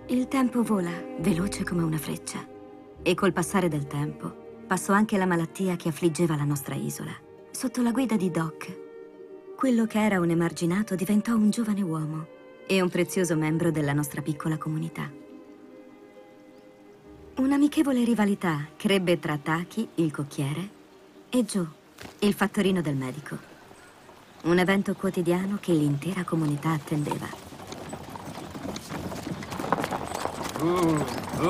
Il tempo vola, veloce come una freccia. E col passare del tempo, passò anche la malattia che affliggeva la nostra isola. Sotto la guida di Doc, quello che era un emarginato diventò un giovane uomo e un prezioso membro della nostra piccola comunità. Un'amichevole rivalità crebbe tra Taki, il cocchiere, e Joe, il fattorino del medico. Un evento quotidiano che l'intera comunità attendeva.